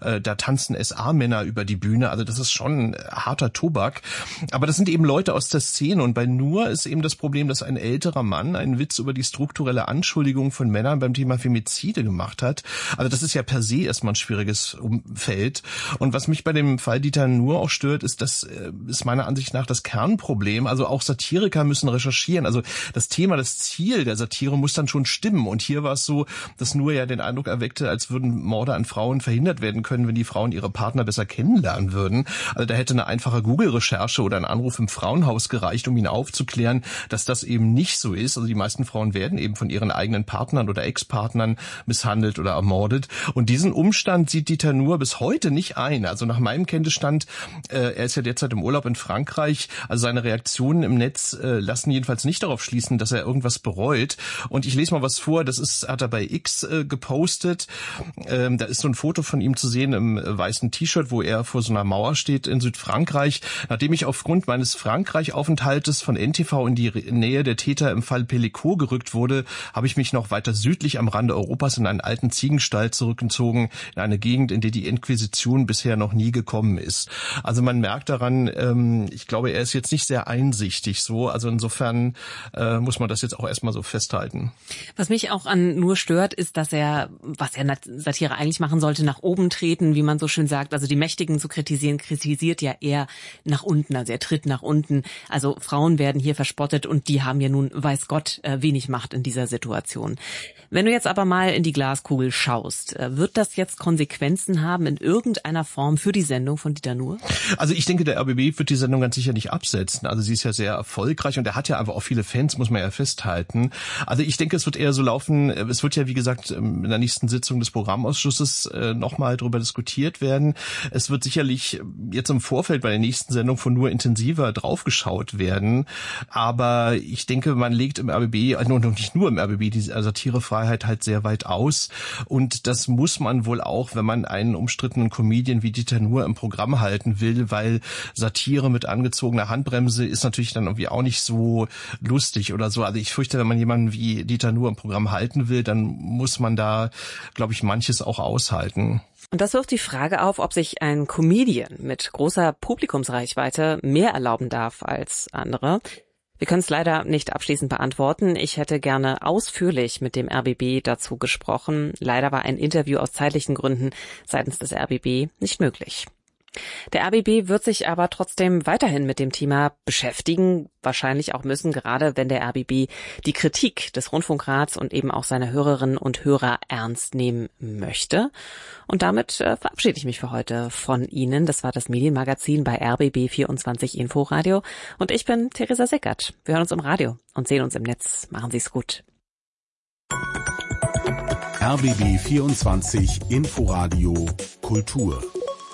Da tanzen SA-Männer über die Bühne. Also das ist schon harter Tobak. Aber das sind eben Leute aus der Szene. Und bei Nur ist eben das Problem, dass ein älterer Mann einen Witz über die strukturelle Anschuldigung von Männern beim Thema Femizide gemacht hat. Also das ist ja per se erstmal ein schwieriges Umfeld. Und was mich bei dem Fall Dieter Nuhr auch stört, ist, das ist meiner Ansicht nach das Kernproblem. Also auch Satiriker müssen recherchieren. Also das Thema, das Ziel der Satire muss dann schon stimmen. Und hier war es so, dass Nuhr ja den Eindruck erweckte, als würden Morde an Frauen verhindert werden können, wenn die Frauen ihre Partner besser kennenlernen würden. Also da hätte eine einfache Google-Recherche oder ein Anruf im Frauenhaus gereicht, um ihn aufzuklären, dass das eben nicht so ist. Also die meisten Frauen werden eben von ihren eigenen Partnern oder Ex-Partnern misshandelt oder ermordet. Und diesen Umstand sieht Dieter Nuhr bis heute nicht ein. Also nach meinem Kenntnisstand, er ist ja derzeit im Urlaub in Frankreich, also seine Reaktionen im Netz lassen jedenfalls nicht darauf schließen, dass er irgendwas bereut. Und ich lese mal was vor, hat er bei X gepostet. Da ist so ein Foto von ihm zu sehen im weißen T-Shirt, wo er vor so einer Mauer steht in Südfrankreich. Nachdem ich aufgrund meines Frankreich-Aufenthaltes von NTV in die Nähe der Täter im Fall Pellicourt gerückt wurde, habe ich mich noch weiter südlich am Rande Europas in einen alten Ziegenstall zurückgezogen, in eine Gegend, in der die Inquisition bisher noch nie gekommen ist. Also man merkt daran, ich glaube, er ist jetzt nicht sehr einsichtig so. Also insofern muss man das jetzt auch erstmal so festhalten. Was mich auch an Nuhr stört, ist, dass er, was er Satire eigentlich machen sollte, nach oben treten, wie man so schön sagt. Also die Mächtigen zu kritisieren, kritisiert ja eher nach unten. Also er tritt nach unten. Also Frauen werden hier verspottet und die haben ja nun, weiß Gott, wenig Macht in dieser Situation. Wenn du jetzt aber mal in die Glaskugel schaust, wird das jetzt Konsequenzen haben in irgendeiner Form für die Sendung von Dieter Nuhr? Also ich denke, der RBB wird die Sendung ganz sicher nicht absetzen. Also sie ist ja sehr erfolgreich und er hat ja einfach auch viele Fans, muss man ja festhalten. Also ich denke, es wird eher so laufen, es wird ja wie gesagt in der nächsten Sitzung des Programmausschusses nochmal darüber diskutiert werden. Es wird sicherlich jetzt im Vorfeld bei der nächsten Sendung von Nuhr intensiver draufgeschaut werden. Aber ich denke, man legt im RBB, also nicht nur im RBB, die Satirefreiheit halt sehr weit aus. Und das muss man wohl auch, wenn man einen umstrittenen Comedian wie Dieter Nuhr im Programm halten will, weil Satire mit angezogener Handbremse ist natürlich dann irgendwie auch nicht so lustig oder so. Also ich fürchte, wenn man jemanden wie Dieter Nuhr im Programm halten will, dann muss man da, glaube ich, manches auch aushalten. Und das wirft die Frage auf, ob sich ein Comedian mit großer Publikumsreichweite mehr erlauben darf als andere. Wir können es leider nicht abschließend beantworten. Ich hätte gerne ausführlich mit dem RBB dazu gesprochen. Leider war ein Interview aus zeitlichen Gründen seitens des RBB nicht möglich. Der RBB wird sich aber trotzdem weiterhin mit dem Thema beschäftigen, wahrscheinlich auch müssen, gerade wenn der RBB die Kritik des Rundfunkrats und eben auch seiner Hörerinnen und Hörer ernst nehmen möchte. Und damit verabschiede ich mich für heute von Ihnen. Das war das Medienmagazin bei RBB 24 Inforadio und ich bin Theresa Sickert. Wir hören uns im Radio und sehen uns im Netz. Machen Sie es gut. RBB 24 Inforadio Kultur.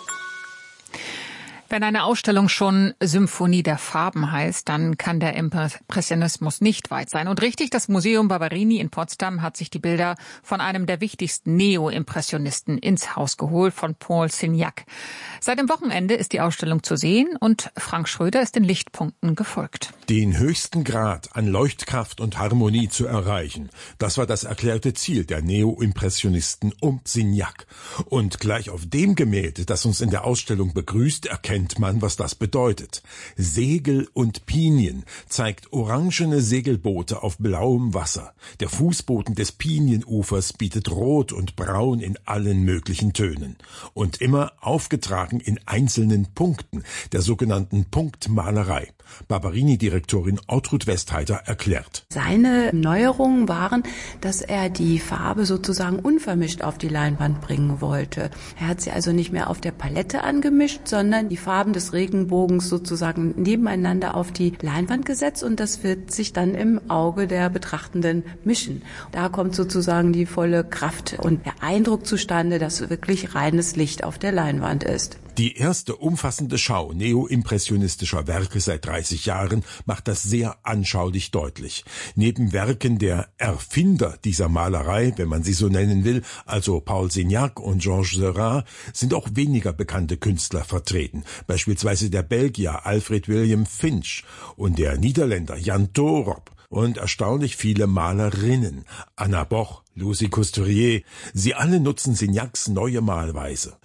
Wenn eine Ausstellung schon Symphonie der Farben heißt, dann kann der Impressionismus nicht weit sein. Und richtig, das Museum Barberini in Potsdam hat sich die Bilder von einem der wichtigsten Neo-Impressionisten ins Haus geholt, von Paul Signac. Seit dem Wochenende ist die Ausstellung zu sehen und Frank Schröder ist den Lichtpunkten gefolgt. Den höchsten Grad an Leuchtkraft und Harmonie zu erreichen, das war das erklärte Ziel der Neo-Impressionisten um Signac. Und gleich auf dem Gemälde, das uns in der Ausstellung begrüßt, erkennt man, was das bedeutet. Segel und Pinien zeigt orangene Segelboote auf blauem Wasser. Der Fußboden des Pinienufers bietet Rot und Braun in allen möglichen Tönen. Und immer aufgetragen in einzelnen Punkten, der sogenannten Punktmalerei. Barberini-Direktorin Ortrud Westheiter erklärt. Seine Neuerungen waren, dass er die Farbe sozusagen unvermischt auf die Leinwand bringen wollte. Er hat sie also nicht mehr auf der Palette angemischt, sondern die Farben des Regenbogens sozusagen nebeneinander auf die Leinwand gesetzt und das wird sich dann im Auge der Betrachtenden mischen. Da kommt sozusagen die volle Kraft und der Eindruck zustande, dass wirklich reines Licht auf der Leinwand ist. Die erste umfassende Schau neoimpressionistischer Werke seit 30 Jahren macht das sehr anschaulich deutlich. Neben Werken der Erfinder dieser Malerei, wenn man sie so nennen will, also Paul Signac und Georges Seurat, sind auch weniger bekannte Künstler vertreten. Beispielsweise der Belgier Alfred William Finch und der Niederländer Jan Toorop. Und erstaunlich viele Malerinnen. Anna Boch, Lucie Couturier, sie alle nutzen Signacs neue Malweise.